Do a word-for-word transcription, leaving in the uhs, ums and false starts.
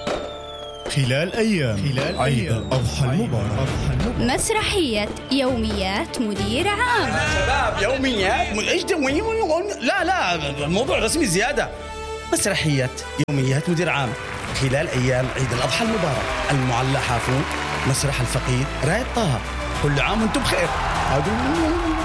خلال أيام خلال عيد الأضحى المبارك. مسرحية يوميات مدير عام. شباب يوميات ايش لا لا الموضوع رسمي زيادة. مسرحية يوميات مدير عام خلال أيام عيد الأضحى المبارك، المعلى حافون، مسرح الفقير، رايد طه. كل عام وانتم بخير.